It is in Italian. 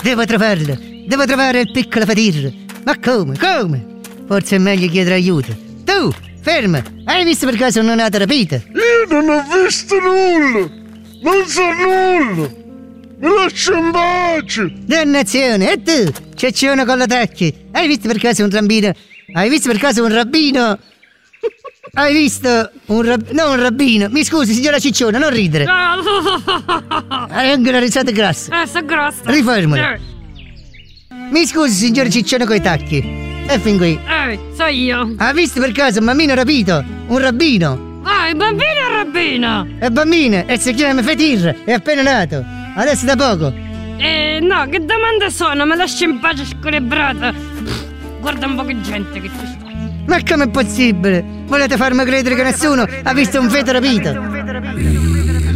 Devo trovare il piccolo Fatir. Ma come? Forse è meglio chiedere aiuto. Tu, ferma, hai visto per caso una nata rapita? Io non ho visto nulla! Non so nulla! Mi lascia in pace! Dannazione, e tu, ceccione con la tacchi, hai visto per caso un rabbino? Hai visto un rabbino? Mi scusi, signora Cicciona, non ridere. Hai anche una risata grassa. Sto grossa. Riformula. Mi scusi, signora Cicciona coi tacchi. E fin qui. So io. Ha visto per caso un bambino rapito? Un rabbino? Il bambino è il rabbino. È bambina e si chiama Fatir, è appena nato. Adesso da poco. No, che domande sono? Me lasci in pace scorebrata. Guarda un po' che gente che ci sta. Ma com'è possibile? Volete farmi credere che nessuno ha visto un feto rapito?